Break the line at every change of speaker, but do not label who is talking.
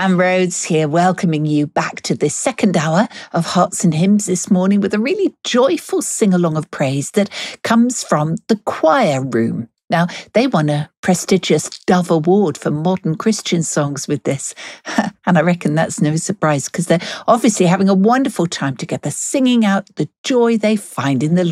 Anne Rhodes here, welcoming you back to this second hour of Hearts and Hymns this morning with a really joyful sing-along of praise that comes from the Choir Room. Now, they won a prestigious Dove Award for modern Christian songs with this. And I reckon that's no surprise because they're obviously having a wonderful time together, singing out the joy they find in the